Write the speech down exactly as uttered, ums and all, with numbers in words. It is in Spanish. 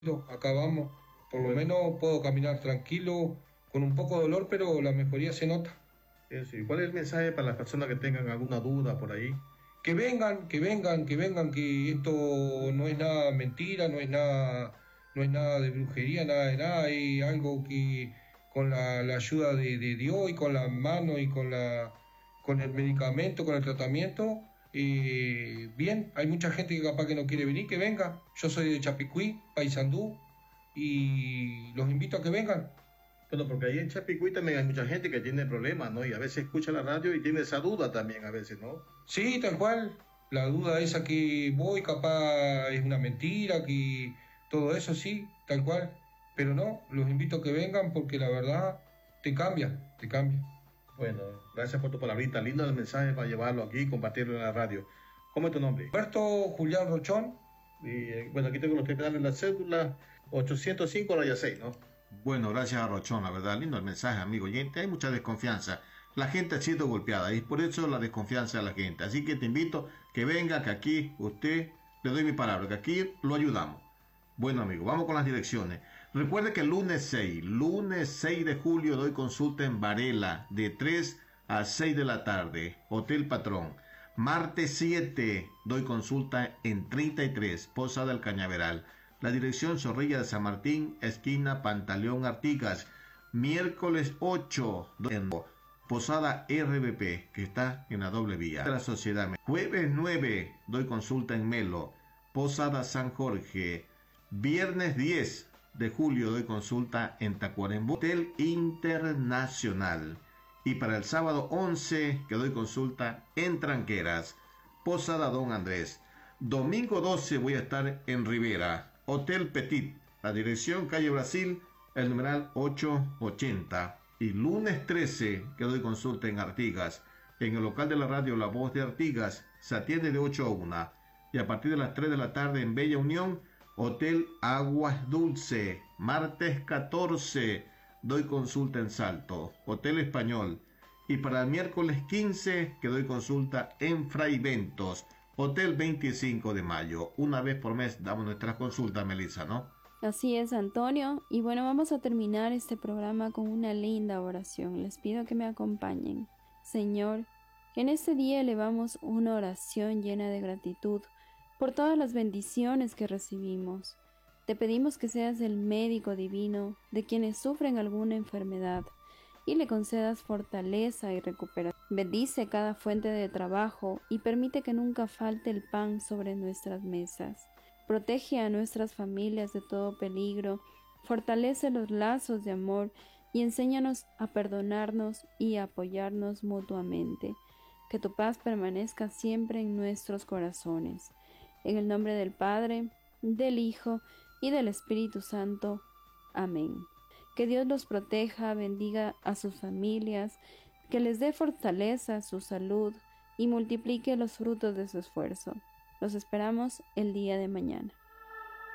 Acá vamos, por lo Bueno, menos puedo caminar tranquilo, con un poco de dolor, pero la mejoría se nota. eso. ¿Y cuál es el mensaje para las personas que tengan alguna duda por ahí? Que vengan, que vengan, que vengan, que esto no es nada mentira, no es nada, no es nada de brujería, nada de nada, es algo que con la, la ayuda de, de Dios y con la mano y con la, con el medicamento, con el tratamiento, eh, bien, hay mucha gente que capaz que no quiere venir, que venga. Yo soy de Chapicuí, Paysandú, y los invito a que vengan. Bueno, porque ahí en Chapicuí también hay mucha gente que tiene problemas, ¿no? Y a veces escucha la radio y tiene esa duda también a veces, ¿no? Sí, tal cual. La duda esa que voy, capaz es una mentira, que todo eso sí, tal cual. Pero no, los invito a que vengan porque la verdad te cambia, te cambia. Bueno, gracias por tu palabrita. Lindo el mensaje para llevarlo aquí y compartirlo en la radio. ¿Cómo es tu nombre? Roberto Julián Rochón. Y eh, bueno, aquí tengo los que dan en la cédula ochocientos cinco la seis, ¿no? Bueno, gracias a Rochón, la verdad, lindo el mensaje, amigo oyente. Hay mucha desconfianza. La gente ha sido golpeada y por eso la desconfianza de la gente. Así que te invito que venga, que aquí usted, le doy mi palabra, que aquí lo ayudamos. Bueno, amigo, vamos con las direcciones. Recuerde que el lunes seis, lunes seis de julio doy consulta en Varela de tres a seis de la tarde, Hotel Patrón. Martes siete doy consulta en treinta y tres, Posada del Cañaveral. La dirección Zorrilla de San Martín, esquina Pantaleón Artigas. Miércoles ocho en Posada R B P, que está en la doble vía de la sociedad. Jueves nueve doy consulta en Melo, Posada San Jorge. Viernes diez de julio doy consulta en Tacuarembó, Hotel Internacional. Y para el sábado once que doy consulta en Tranqueras, Posada Don Andrés. Domingo doce voy a estar en Rivera, Hotel Petit, la dirección calle Brasil, el numeral ochocientos ochenta. Y lunes trece que doy consulta en Artigas, en el local de la radio La Voz de Artigas, se atiende de ocho a una. Y a partir de las tres de la tarde en Bella Unión, Hotel Aguas Dulce. Martes catorce doy consulta en Salto, Hotel Español. Y para el miércoles quince que doy consulta en Fraiventos, Hotel veinticinco de mayo. Una vez por mes damos nuestras consultas, Melissa, ¿no? Así es, Antonio. Y bueno, vamos a terminar este programa con una linda oración. Les pido que me acompañen. Señor, en este día elevamos una oración llena de gratitud por todas las bendiciones que recibimos. Te pedimos que seas el médico divino de quienes sufren alguna enfermedad y le concedas fortaleza y recuperación. Bendice cada fuente de trabajo y permite que nunca falte el pan sobre nuestras mesas. Protege a nuestras familias de todo peligro, fortalece los lazos de amor y enséñanos a perdonarnos y a apoyarnos mutuamente. Que tu paz permanezca siempre en nuestros corazones. En el nombre del Padre, del Hijo y del Espíritu Santo. Amén. Que Dios los proteja, bendiga a sus familias, que les dé fortaleza, su salud y multiplique los frutos de su esfuerzo. Los esperamos el día de mañana.